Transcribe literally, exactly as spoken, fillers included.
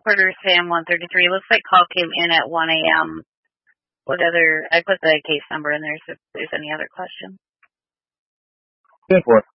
Reporter Sam one thirty-three. Looks like call came in at one a.m. What other, I put the case number in there so if there's any other questions. ten four.